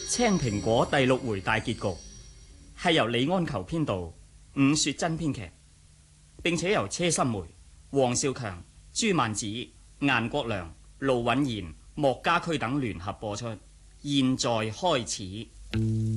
青蘋果第6回大結局係由李安求編導，伍雪珍編劇，並且由車心梅、黃少強、朱曼子、顏國良、盧允賢、莫家駒等聯合播出。現在開始。